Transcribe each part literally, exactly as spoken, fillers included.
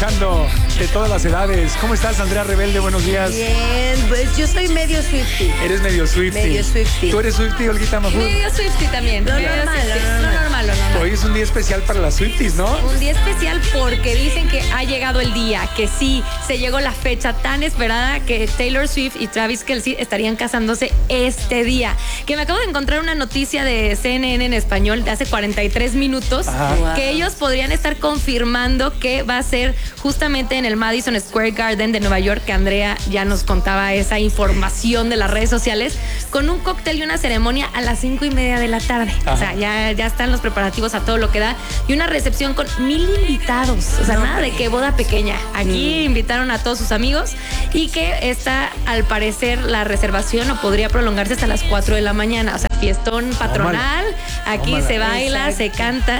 escuchando de todas las edades. ¿Cómo estás, Andrea Rebelde? Buenos días. Bien, pues yo soy medio Swiftie. Eres medio Swiftie. Medio Swiftie. ¿Tú eres Swiftie, Olguita Mahfoud? Medio Swiftie también. Lo Medio normal, Swiftie. lo normal. Lo normal, lo normal. Hoy es un día especial para las Swifties, ¿no? Un día especial porque dicen que ha llegado el día, que sí, se llegó la fecha tan esperada que Taylor Swift y Travis Kelce estarían casándose este día. Que me acabo de encontrar una noticia de C N N en español de hace cuarenta y tres minutos, Ajá. que ellos podrían estar confirmando que va a ser justamente en el Madison Square Garden de Nueva York, que Andrea ya nos contaba esa información de las redes sociales, con un cóctel y una ceremonia a las cinco y media de la tarde. Ajá. O sea, ya, ya están los preparativos a todo lo que da, y una recepción con mil invitados. O sea, nada de que boda pequeña. Aquí mm. invitaron a todos sus amigos, y que está, al parecer, la reservación o podría prolongarse hasta las cuatro de la mañana. O sea, fiestón patronal. Aquí Tómala. se baila, Exacto. se canta.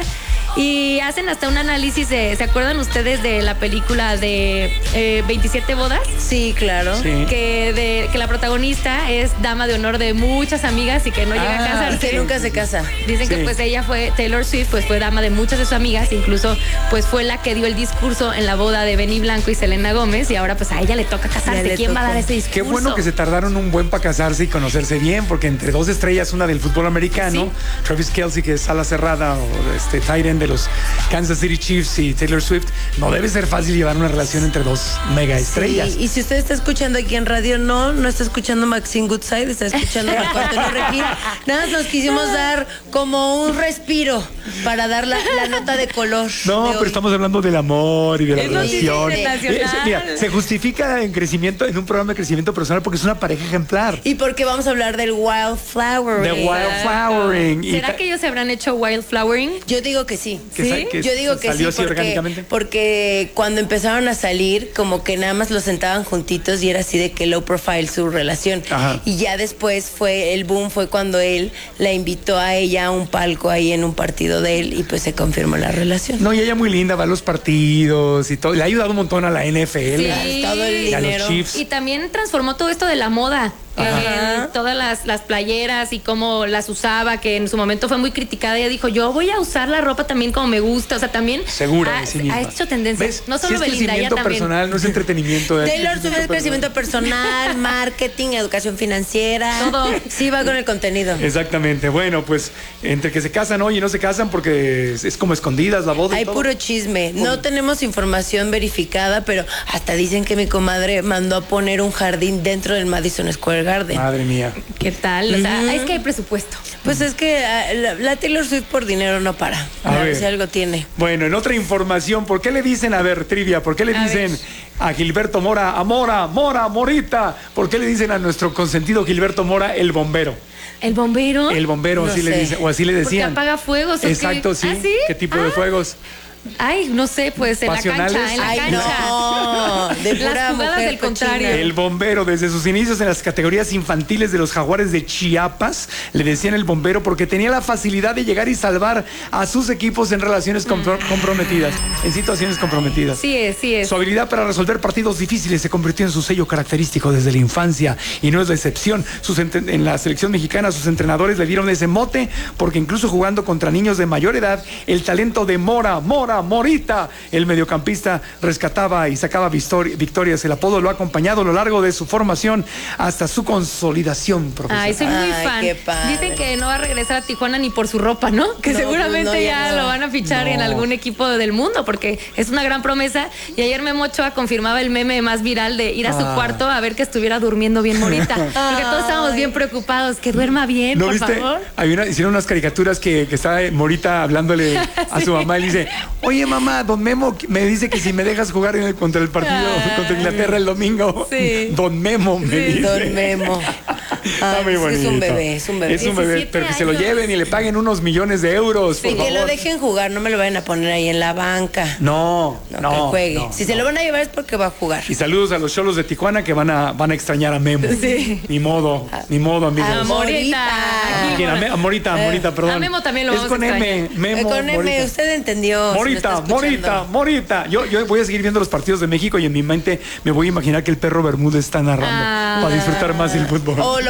Y hacen hasta un análisis de, ¿se acuerdan ustedes de la película de eh, veintisiete bodas? Sí, claro. Sí. Que, de, que la protagonista es dama de honor de muchas amigas y que no llega Ah, a casarse. Y que nunca se casa. Dicen Sí. que pues ella fue, Taylor Swift, pues fue dama de muchas de sus amigas, incluso pues fue la que dio el discurso en la boda de Benny Blanco y Selena Gómez, y ahora pues a ella le toca Ya casarse. le ¿Quién va a tocó. dar ese discurso? Qué bueno que se tardaron un buen para casarse y conocerse bien, porque entre dos estrellas, una del fútbol americano, Sí. Travis Kelce, que es ala cerrada, o este tight end de los Kansas City Chiefs, y Taylor Swift, no debe ser fácil llevar una relación entre dos mega estrellas. Sí, y si usted está escuchando aquí en radio, no, no está escuchando Maxine Goodside, está escuchando a Marco Antonio Regil. Nada más nos quisimos dar como un respiro para dar la, la nota de color. No, de pero hoy. estamos hablando del amor y de la Es noticia relación. internacional. Es- mira, se justifica en crecimiento, en un programa de crecimiento personal, porque es una pareja ejemplar. Y porque vamos a hablar del wildflower. De wildflowering. Y ¿Será ta- que ellos se habrán hecho wildflowering? Yo digo que sí. que sa- ¿Sí? que Yo digo que salió sí, así orgánicamente. porque, porque cuando empezaron a salir, como que nada más los sentaban juntitos y era así de que low profile su relación. Ajá. Y ya después fue, el boom fue cuando él la invitó a ella a un palco ahí en un partido de él, y pues se confirmó la relación. No, y ella muy linda, va a los partidos y todo. Le ha ayudado un montón a la N F L. Sí. Todo el Y a los dinero. Chiefs. Y también transformó todo esto de la moda. Ajá. Eh, todas las, las playeras y cómo las usaba, que en su momento fue muy criticada. Ella dijo, yo voy a usar la ropa también como me gusta. O sea, también Segura ha, de sí misma. ha hecho tendencia. ¿Ves? No Sí solo es Belinda, ella crecimiento también. personal, no es entretenimiento. es Taylor Swift es crecimiento personal, marketing, educación financiera. Todo. Sí va con el contenido. Exactamente. Bueno, pues entre que se casan hoy y no se casan porque es, es como escondidas la boda. y Hay todo. puro chisme. No tenemos información verificada, pero hasta dicen que mi comadre mandó a poner un jardín dentro del Madison Square Garden. Madre mía. ¿Qué tal? O sea, Ujú. es que hay presupuesto. Pues es que ah, la, la Taylor Swift por dinero no para. A A ver. ver si algo tiene. Bueno, en otra información, ¿por qué le dicen, a ver, trivia, por qué le A dicen ver. a Gilberto Mora, a Mora, Mora, Morita? ¿Por qué le dicen a nuestro consentido Gilberto Mora el bombero? ¿El bombero? El bombero, No así le sé. dicen, o así le Porque decían. apaga fuegos. ¿o qué? Exacto, sí. ¿Ah, sí? ¿Qué tipo de Ah. fuegos? Ay, no sé, pues en la ¿Pasionales? cancha, en la Ay, cancha. no, de pura Las jugadas mujer del contrario. cochina. El bombero, desde sus inicios en las categorías infantiles de los Jaguares de Chiapas, le decían el bombero porque tenía la facilidad de llegar y salvar a sus equipos en relaciones compro- comprometidas, en situaciones comprometidas. Sí es, sí es. Su habilidad para resolver partidos difíciles se convirtió en su sello característico desde la infancia, y no es la excepción. Sus ent- en la selección mexicana, sus entrenadores le dieron ese mote porque incluso jugando contra niños de mayor edad, el talento de Mora, Mora, Morita, el mediocampista, rescataba y sacaba victori- victorias. El apodo lo ha acompañado a lo largo de su formación hasta su consolidación profesional. Ay, soy muy Ay, fan. qué padre. Dicen que no va a regresar a Tijuana ni por su ropa, ¿no? Que No, seguramente pues no, ya ya no. lo van a fichar No. en algún equipo del mundo, porque es una gran promesa. Y ayer Memo Ochoa confirmaba el meme más viral de ir a su Ah. cuarto a ver que estuviera durmiendo bien Morita. Porque todos estábamos bien preocupados. Que duerma bien, ¿No por viste? favor. Hay una- hicieron unas caricaturas que, que está Morita hablándole a su mamá y le dice, oye mamá, don Memo me dice que si me dejas jugar en el- contra el partido Ay. contra Inglaterra el domingo. Sí. Don Memo me Sí. dice. Don Memo. Está Ay, muy sí, bonito. es un bebé, es un bebé. Es un bebé, diecisiete pero que se lo años. lleven y le paguen unos millones de euros, por Y que favor. lo dejen jugar, no me lo vayan a poner ahí en la banca. No, No, no. que juegue. no, si no. se lo van a llevar es porque va a jugar. Y saludos a los cholos de Tijuana que van a, van a extrañar a Memo. Sí. Ni modo, ni modo, amigos. A Morita. ¿A quién? A Me- a Morita, Morita, perdón. a Memo también lo es vamos con a M, extrañar. Memo, Eh, con M, Morita. usted entendió. si lo Morita, está escuchando. Morita, Morita. Yo, yo voy a seguir viendo los partidos de México y en mi mente me voy a imaginar que el perro Bermúdez está narrando Ah. para disfrutar más el fútbol. O lo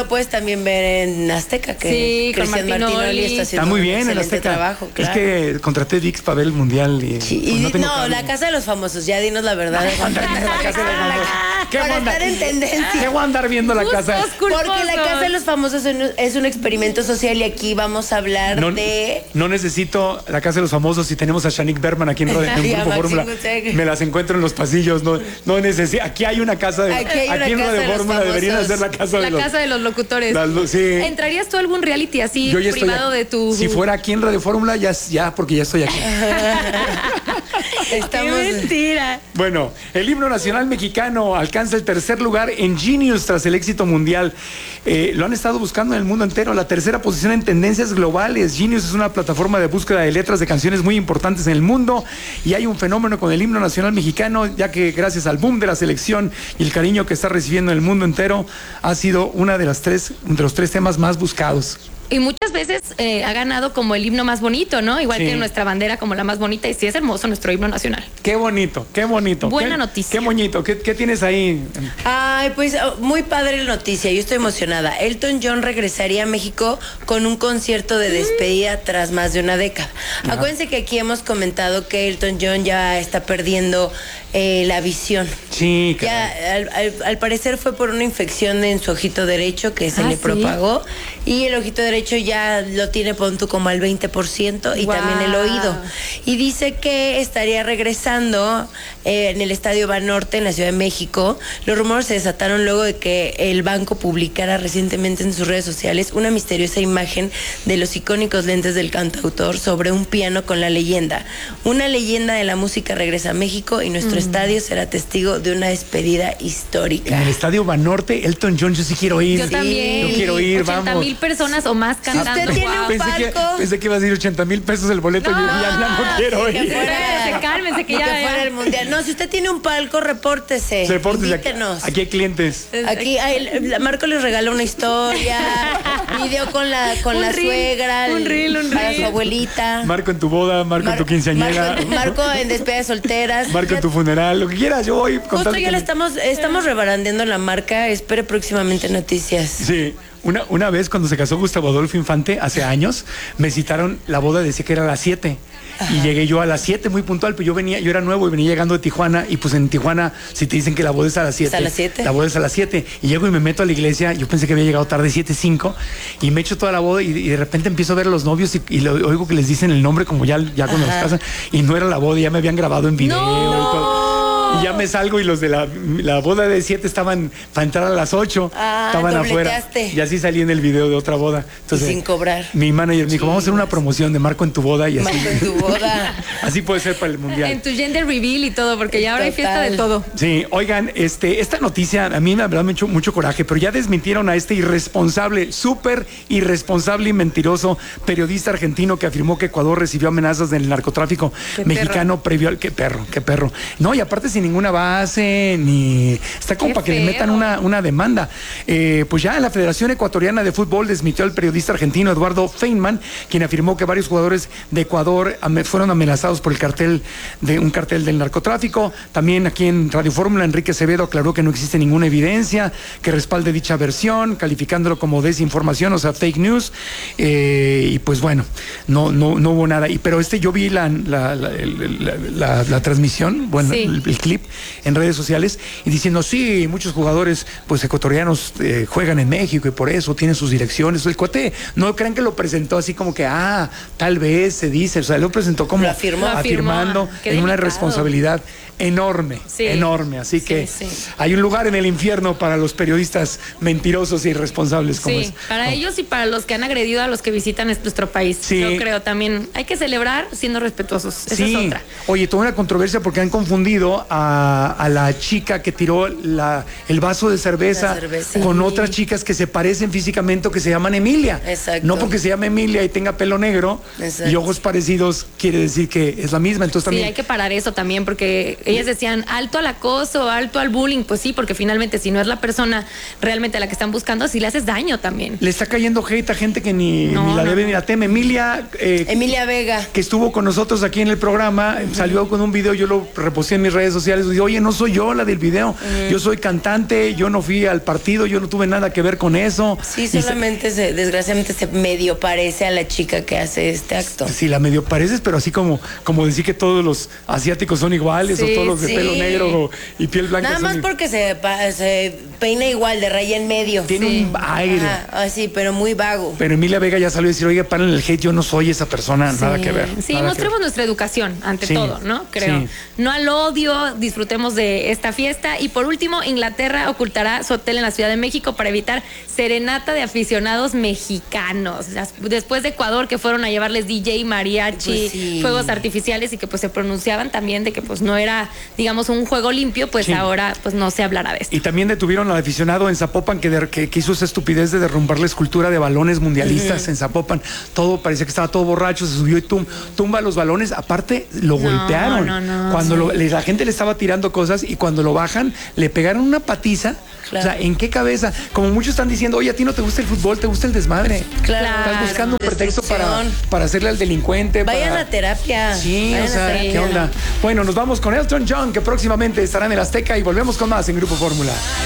lo puedes también ver en Azteca, que Sí, con Cristian Martinoli. Martinoli está haciendo Está muy un bien en excelente Azteca. trabajo, claro. Es que contraté ViX para ver el mundial y, Sí, pues, y no tengo no, cable. la casa de los famosos, ya dinos la verdad. La casa de los famosos. ¿Qué Para onda? estar en tendencia. ¿Qué voy a andar viendo la casa? Justos culposos. Porque la casa de los famosos es un- es un experimento social y aquí vamos a hablar No, de... no necesito la casa de los famosos si tenemos a Shanique Berman aquí en, Radio- en Y a Grupo Maxine Fórmula. Gutierrez. Me las encuentro en los pasillos. No, no necesito. Aquí hay una casa de. Aquí hay una en casa Radio de los Fórmula deberían famosos. hacer la casa de La los. casa de los locutores. las lo- sí. ¿Entrarías tú a algún reality así Yo ya estoy privado aquí. de tu... Si fuera aquí en Radio Fórmula, ya, ya, porque ya estoy aquí. Estamos... ¡Qué mentira! Bueno, el himno nacional mexicano alcanza el tercer lugar en Genius tras el éxito mundial. Eh, lo han estado buscando en el mundo entero. La tercera posición en tendencias globales. Genius es una plataforma de búsqueda de letras de canciones muy importantes en el mundo y hay un fenómeno con el himno nacional mexicano, ya que gracias al boom de la selección y el cariño que está recibiendo en el mundo entero, ha sido una de las tres, de los tres temas más buscados. Y muchas veces eh, ha ganado como el himno más bonito, ¿no? Igual Sí. que nuestra bandera como la más bonita. Y sí es hermoso nuestro himno nacional. Qué bonito, qué bonito. Buena qué, noticia. Qué bonito. ¿Qué, qué tienes ahí? Ay, pues oh, muy padre la noticia, yo estoy emocionada. Elton John regresaría a México con un concierto de despedida tras más de una década. Ajá. Acuérdense que aquí hemos comentado que Elton John ya está perdiendo eh, la visión. Sí, Ya, caray. al, al- al parecer fue por una infección en su ojito derecho que se Ah, le ¿sí? propagó y el ojito derecho ya lo tiene, pon tú, como al veinte por ciento y Guau. también el oído. Y dice que estaría regresando eh, en el Estadio Banorte en la Ciudad de México. Los rumores se desataron luego de que el banco publicara recientemente en sus redes sociales una misteriosa imagen de los icónicos lentes del cantautor sobre un piano con la leyenda. Una leyenda de la música regresa a México y nuestro estadio será testigo de una despedida histórica. En el Estadio Banorte, Elton John, yo sí quiero ir. Yo también. Yo quiero ir, ochenta vamos. mil personas o más cantando. usted tiene Guau. un Pensé que, palco. pensé que iba a decir ochenta mil pesos el boleto. No, yo ya, ya no quiero sí, que ir. fuera- Cálmense, cálmense, que Ni ya- que fuera ya. el mundial. No, si usted tiene un palco, repórtese. Repórtese, aquí, Invítenos. aquí hay clientes. Aquí hay- la- Marco les regaló una historia, video con la con Un la reel, suegra, un reel, un para reel. su abuelita. Marco en tu boda, Marco en tu Mar- quinceañera. Marco, Marco en despedida de solteras. Marco en tu funeral, lo que quieras, yo voy. con Justo tal ya que- le estamos estamos rebarandeando la marca. Espere próximamente noticias. Sí, una, una vez cuando se casó Gustavo Adolfo Infante, hace años, me citaron, la boda decía que era a las siete. Y llegué yo a las siete muy puntual, pero yo venía, yo era nuevo y venía llegando de Tijuana, y pues en Tijuana, si te dicen que la boda es a las siete. ¿Es a las siete? La boda es a las siete. Y llego y me meto a la iglesia, yo pensé que había llegado tarde, siete cinco, y me echo toda la boda y, y de repente empiezo a ver a los novios y, y lo- oigo que les dicen el nombre como ya, ya cuando los Ajá. casan, y no era la boda, ya me habían grabado en video ¡No! y todo. Y ya me salgo y los de la, la boda de siete estaban para entrar a las ocho. Ah, estaban afuera. dobleteaste. Y así salí en el video de otra boda. Entonces, Y sin cobrar. Mi manager me dijo, vamos a hacer una promoción de Marco en tu boda y así. Marco en tu boda. Así puede ser para el mundial. En tu gender reveal y todo, porque ya ahora hay fiesta Total. de todo. Sí, oigan, este, esta noticia a mí la verdad me echó mucho coraje, pero ya desmintieron a este irresponsable, súper irresponsable y mentiroso periodista argentino que afirmó que Ecuador recibió amenazas del narcotráfico Qué mexicano previo al... Qué perro, qué perro. No, y aparte sin ninguna base, ni... Está como Qué para que le feo. metan una, una demanda. Eh, pues ya la Federación Ecuatoriana de Fútbol desmintió al periodista argentino Eduardo Feynman, quien afirmó que varios jugadores de Ecuador ame- fueron amenazados por el cartel de un cartel del narcotráfico. También aquí en Radio Fórmula, Enrique Acevedo aclaró que no existe ninguna evidencia que respalde dicha versión, calificándolo como desinformación, o sea, fake news. Eh, y pues bueno, no, no, no hubo nada. Y, pero este yo vi la, la, la, el- la- la- la transmisión, bueno, Sí. el, el clip en redes sociales y diciendo, sí, muchos jugadores pues ecuatorianos eh, juegan en México y por eso tienen sus direcciones. El cuate, no crean que lo presentó así como que, ah, tal vez se dice, o sea, lo presentó como Lo afirmó. Lo afirmó. afirmando Qué en una delicado. responsabilidad enorme, Sí. enorme. Así Sí, que sí. hay un lugar en el infierno para los periodistas mentirosos e irresponsables como Sí, es. para como- ellos y para los que han agredido a los que visitan es- nuestro país. Sí. Yo creo también. Hay que celebrar siendo respetuosos. Esa Sí. es otra. Oye, toda una controversia porque han confundido a, a la chica que tiró la, el vaso de cerveza, La cerveza. con Sí. otras chicas que se parecen físicamente o que se llaman Emilia. Exacto. No porque se llame Emilia y tenga pelo negro Exacto. y ojos parecidos quiere decir que es la misma. Entonces Sí, también hay que parar eso también, porque ellas decían alto al acoso, alto al bullying. Pues sí, porque finalmente si no es la persona realmente a la que están buscando, sí le haces daño también. le está cayendo hate a gente que ni, No, ni la no, debe no. ni la teme. Emilia, eh, Emilia Vega. que estuvo con nosotros aquí en el programa, salió con un video, yo lo reposté en mis redes sociales. sociales, dice, oye, no soy yo la del video, mm. yo soy cantante, yo no fui al partido, yo no tuve nada que ver con eso. Sí, solamente se, se, desgraciadamente se medio parece a la chica que hace este acto. Sí, la medio pareces, pero así como, como decir que todos los asiáticos son iguales, sí, o todos los de sí. pelo negro y piel blanca. Nada más son... porque se, se peina igual, de raya en medio. Tiene sí. un aire. Ajá, sí, pero muy vago. Pero Emilia Vega ya salió a decir, oiga, paren el hate, yo no soy esa persona, sí. nada que ver. Sí, mostremos nuestra educación ante sí. todo, ¿no? Creo. Sí. No al odio, disfrutemos de esta fiesta. Y por último, Inglaterra ocultará su hotel en la Ciudad de México para evitar serenata de aficionados mexicanos. Después de Ecuador, que fueron a llevarles D J, mariachi, pues sí. fuegos artificiales y que pues se pronunciaban también de que pues no era, digamos, un juego limpio, pues sí. ahora pues no se hablará de esto. Y también detuvieron al aficionado en Zapopan que, de, que, que hizo esa estupidez de derrumbar la escultura de balones mundialistas uh-huh. en Zapopan. Todo, parecía que estaba todo borracho, se subió y tum, tumba los balones. Aparte, lo no, golpearon. No, no, cuando sí. lo, le, la gente le estaba tirando cosas y cuando lo bajan, le pegaron una patiza. Claro. O sea, ¿en qué cabeza? Como muchos están diciendo, oye, a ti no te gusta el fútbol, te gusta el desmadre. Claro. Estás buscando un pretexto para, para hacerle al delincuente. Vayan para... a terapia. Sí, Vayan o sea, ¿qué onda? Bueno, nos vamos con Elton John, que próximamente estará en el Azteca y volvemos con más en Grupo Fórmula.